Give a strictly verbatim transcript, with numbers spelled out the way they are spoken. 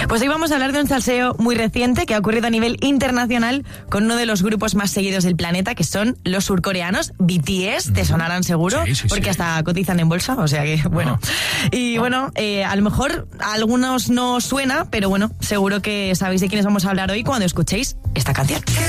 Pues hoy vamos a hablar de un salseo muy reciente que ha ocurrido a nivel internacional con uno de los grupos más seguidos del planeta, que son los surcoreanos B T S. Te sonarán seguro, sí, sí, porque sí. hasta cotizan en bolsa, o sea que, bueno. Oh. Y bueno, eh, a lo mejor a algunos no suena, pero bueno, seguro que sabéis de quiénes vamos a hablar hoy cuando escuchéis esta canción.